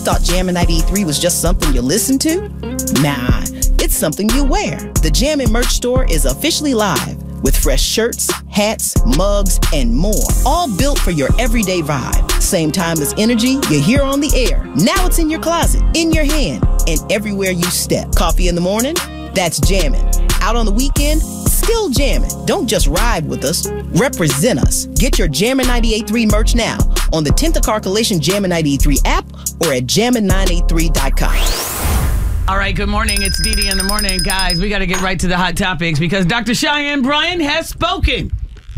thought Jammin' 98.3 was just something you listen to? Nah, it's something you wear. The Jammin' merch store is officially live with fresh shirts, hats, mugs, and more. All built for your everyday vibe. Same timeless energy you hear on the air. Now it's in your closet, in your hand, and everywhere you step. Coffee in the morning? That's Jammin'. Out on the weekend? Still jammin'. Don't just ride with us. Represent us. Get your Jammin' 98.3 merch now on the 10th of Calculation Jammin' 98.3 app or at jammin983.com. All right, good morning. It's Dee Dee in the morning. Guys, we got to get right to the hot topics because Dr. Cheyenne Bryan has spoken.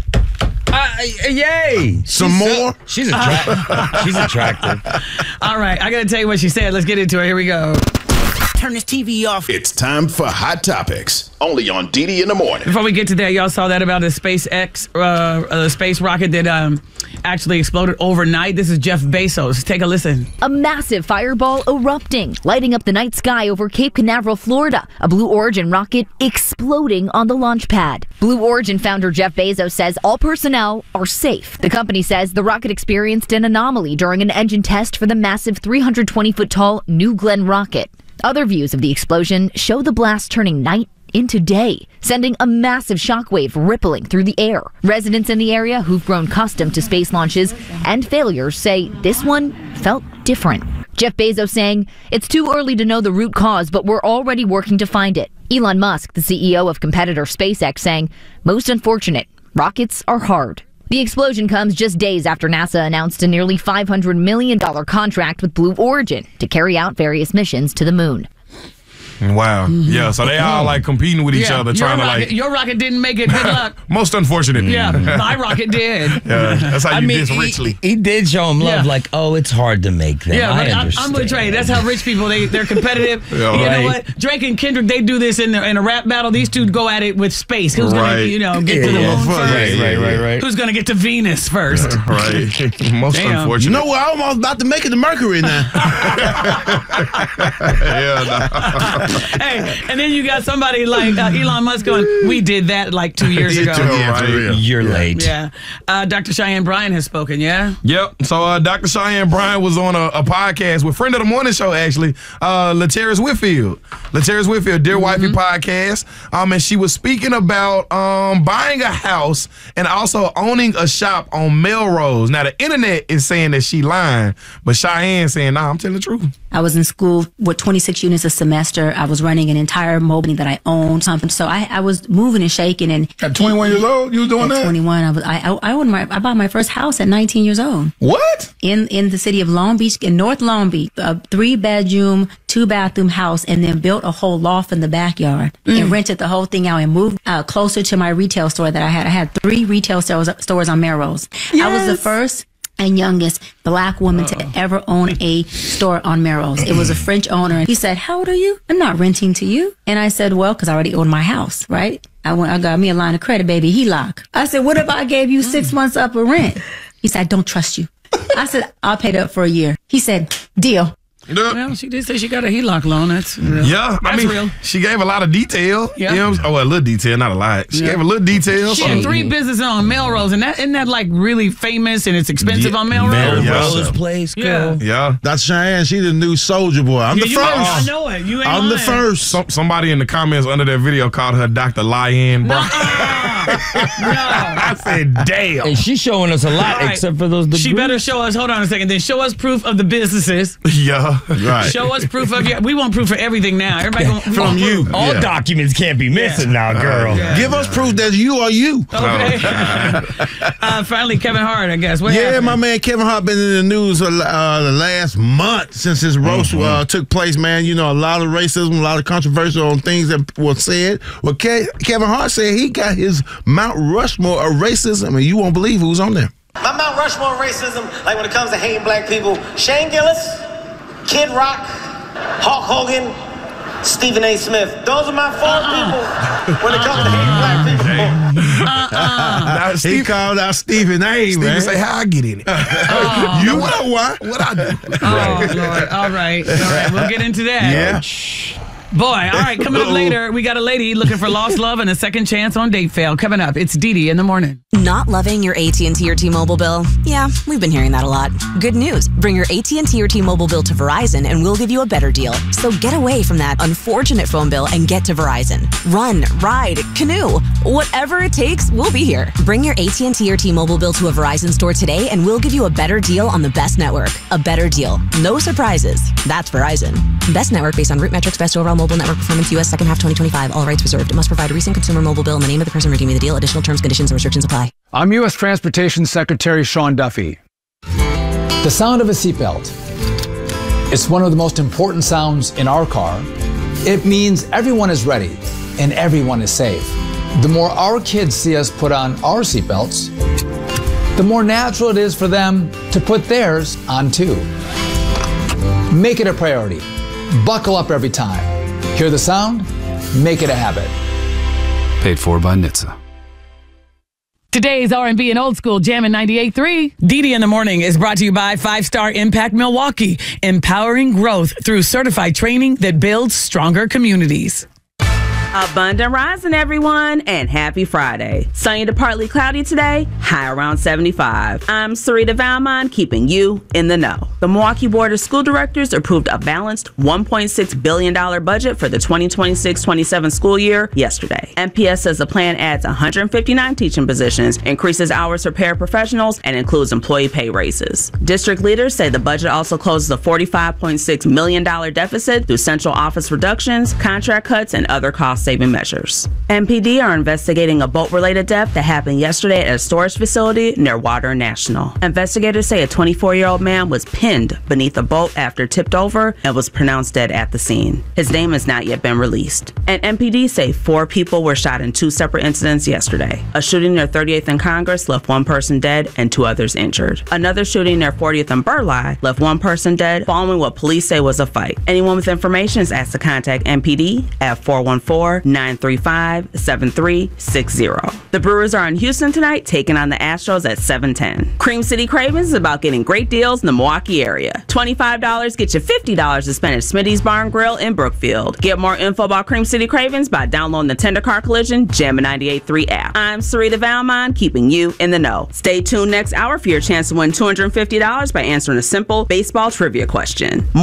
Yay! Some more? She's attractive. All right, I got to tell you what she said. Let's get into it. Here we go. Turn this TV off. It's time for Hot Topics, only on Dee Dee in the morning. Before we get to that, y'all saw that about the SpaceX space rocket that actually exploded overnight. This is Jeff Bezos. Take a listen. A massive fireball erupting, lighting up the night sky over Cape Canaveral, Florida. A Blue Origin rocket exploding on the launch pad. Blue Origin founder Jeff Bezos says all personnel are safe. The company says the rocket experienced an anomaly during an engine test for the massive 320-foot tall New Glenn rocket. Other views of the explosion show the blast turning night into day, sending a massive shockwave rippling through the air. Residents in the area who've grown accustomed to space launches and failures say this one felt different. Jeff Bezos saying, "It's too early to know the root cause, but we're already working to find it." Elon Musk, the CEO of competitor SpaceX, saying, "Most unfortunate, rockets are hard." The explosion comes just days after NASA announced a nearly $500 million contract with Blue Origin to carry out various missions to the moon. Wow. Yeah, so they all like competing with each other, trying to like. Your rocket didn't make it. Good luck. Most unfortunate. Yeah, my rocket did. Yeah, that's how you diss richly. He did show him love, like, oh, it's hard to make them. Yeah, I but understand. I'm with Trey. That's how rich people, they're competitive. Yeah, you right. know what? Drake and Kendrick, they do this in a rap battle. These two go at it with space. Who's going to, get to the moon first? Right. Who's going to get to Venus first? Right. Most unfortunate. You know what? I'm almost about to make it to Mercury now. Hey, and then you got somebody like Elon Musk going, we did that like 2 years ago. You're late. Yeah. Dr. Cheyenne Bryan has spoken, yeah? Yep. So Dr. Cheyenne Bryan was on a podcast with friend of the morning show, actually, LaTerrence Whitfield. LaTerrence Whitfield, Dear Wifey podcast. And she was speaking about buying a house and also owning a shop on Melrose. Now, the internet is saying that she lying, but Cheyenne saying, nah, I'm telling the truth. I was in school with 26 units a semester. I was running an entire mobile that I owned something. So I was moving and shaking. And at 21 years old, you was doing that? At 21, I bought my first house at 19 years old. What? In the city of Long Beach, in North Long Beach, a 3-bedroom, 2-bathroom house, and then built a whole loft in the backyard and rented the whole thing out and moved closer to my retail store that I had. I had 3 retail stores on Melrose. Yes. I was the first and youngest black woman to ever own a store on Melrose. It was a French owner. And he said, "How old are you?" "I'm not renting to you." And I said, "Well, because I already own my house, right?" I got me a line of credit, baby, HELOC. I said, "What if I gave you 6 months up of rent?" He said, "I don't trust you." I said, "I'll pay it up for a year." He said, "Deal." Well, she did say she got a HELOC loan. That's real. Yeah, That's real. She gave a lot of detail. Yeah. You know what I'm saying? Oh, a little detail, not a lot. She gave a little detail. She had 3 businesses on Melrose, and isn't that like really famous and it's expensive on Melrose? Melrose Place, girl. Yeah. Dr. Cheyenne, she the new Soldier Boy. I'm the first. I know it. You ain't I'm the lying. first. Somebody in the comments under that video called her Dr. Cheyenne Bryan. No. I said, damn. And she's showing us a lot, Right. except for those degrees. She better show us, hold on a second, then show us proof of the businesses. Yeah. Right. Show us proof of we want proof for everything now. Everybody going From you. All documents can't be missing now, girl. Give us proof that you are you. Okay. Finally, Kevin Hart, I guess. What Yeah, happened? my man Kevin Hart been in the news the last month since his roast took place, man. You know, a lot of racism, a lot of controversy on things that were said. Well, Kevin Hart said he got his Mount Rushmore of racism, and you won't believe who's on there. My Mount Rushmore racism, like when it comes to hating black people, Shane Gillis, Kid Rock, Hulk Hogan, Stephen A. Smith. Those are my 4 people when it comes to hating black people. He called out Stephen A. Stephen man. say, how I get in it? You know why? What I do? Oh, Lord. All right. We'll get into that. Yeah. Boy, all right, coming up later, we got a lady looking for lost love and a second chance on date fail. Coming up, it's Dee in the morning. Not loving your AT&T or T-Mobile bill? Yeah, we've been hearing that a lot. Good news. Bring your AT&T or T-Mobile bill to Verizon and we'll give you a better deal. So get away from that unfortunate phone bill and get to Verizon. Run, ride, canoe. Whatever it takes, we'll be here. Bring your AT&T or T-Mobile bill to a Verizon store today and we'll give you a better deal on the best network. A better deal. No surprises. That's Verizon. Best network based on root metrics, best overall mobile network performance, U.S. second half 2025. All rights reserved. Must provide a recent consumer mobile bill and the name of the person redeeming the deal. Additional terms, conditions, and restrictions apply. I'm U.S. Transportation Secretary Sean Duffy. The sound of a seatbelt. It's one of the most important sounds in our car. It means everyone is ready and everyone is safe. The more our kids see us put on our seatbelts, the more natural it is for them to put theirs on too. Make it a priority. Buckle up every time. Hear the sound? Make it a habit. Paid for by NHTSA. Today's R&B and old school Jammin' 98.3. Dee in the morning is brought to you by 5-Star Impact Milwaukee, empowering growth through certified training that builds stronger communities. Abundant rising, everyone, and happy Friday. Sunny to partly cloudy today, high around 75. I'm Sarita Valmont, keeping you in the know. The Milwaukee Board of School Directors approved a balanced $1.6 billion budget for the 2026-27 school year yesterday. MPS says the plan adds 159 teaching positions, increases hours for paraprofessionals, and includes employee pay raises. District leaders say the budget also closes a $45.6 million deficit through central office reductions, contract cuts, and other cost-saving measures. MPD are investigating a boat-related death that happened yesterday at a storage facility near Water National. Investigators say a 24-year-old man was pinned beneath a boat after tipped over and was pronounced dead at the scene. His name has not yet been released. And MPD say 4 people were shot in 2 separate incidents yesterday. A shooting near 38th and Congress left 1 person dead and 2 others injured. Another shooting near 40th and Burleigh left 1 person dead following what police say was a fight. Anyone with information is asked to contact MPD at 414-935-7360. The Brewers are in Houston tonight, taking on the Astros at 7:10. Cream City Cravings is about getting great deals in the Milwaukee area. $25 get you $50 to spend at Smitty's Bar and Grill in Brookfield. Get more info about Cream City Cravings by downloading the Tender Car Collision Jammin' 98.3 app. I'm Sarita Valmont, keeping you in the know. Stay tuned next hour for your chance to win $250 by answering a simple baseball trivia question.